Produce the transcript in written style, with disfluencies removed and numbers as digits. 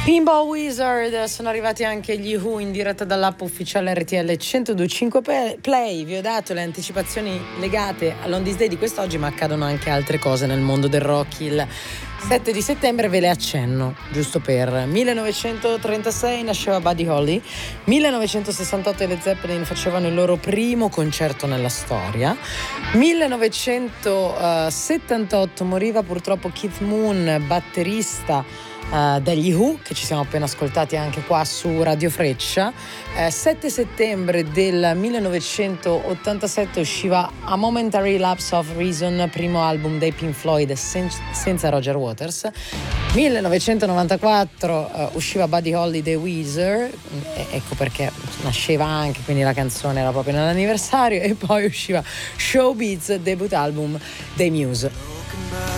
Pinball Wizard, sono arrivati anche gli Who in diretta dall'app ufficiale RTL 102.5 Play. Vi ho dato le anticipazioni legate all'On This Day di quest'oggi, ma accadono anche altre cose nel mondo del rock. Il 7 di settembre ve le accenno, giusto per 1936 nasceva Buddy Holly, 1968 i Led Zeppelin facevano il loro primo concerto nella storia, 1978 moriva purtroppo Keith Moon, batterista degli Who, che ci siamo appena ascoltati anche qua su Radio Freccia. 7 settembre del 1987 usciva A Momentary Lapse of Reason, primo album dei Pink Floyd senza Roger Waters. 1994 usciva Buddy Holly dei Weezer, ecco perché nasceva anche, quindi la canzone era proprio nell'anniversario. E poi usciva Showbiz, debut album dei Muse.